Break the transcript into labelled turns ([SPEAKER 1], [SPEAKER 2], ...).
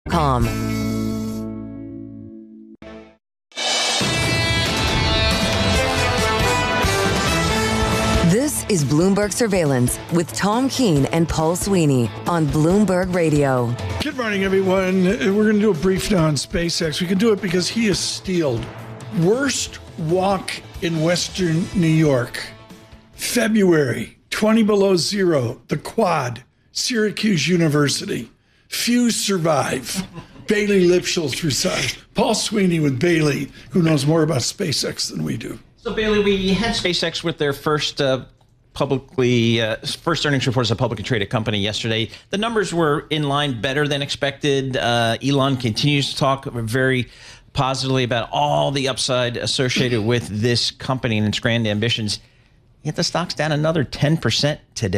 [SPEAKER 1] SpaceX.com. This is Bloomberg Surveillance with Tom Keene and Paul Sweeney on Bloomberg Radio.
[SPEAKER 2] Good morning, everyone. We're going to do a brief now on SpaceX. We can do it because he is steeled. Worst walk in Western New York. February, 20 below zero, the Quad, Syracuse University. Few survive. Bailey Lipschultz resigned. Paul Sweeney with Bailey, who knows more about SpaceX than we do.
[SPEAKER 3] So, Bailey, we had SpaceX with their first first earnings report as a publicly traded company yesterday. The numbers were in line, better than expected. Elon continues to talk very positively about all the upside associated with this company and its grand ambitions. Yet the stock's down another 10% today.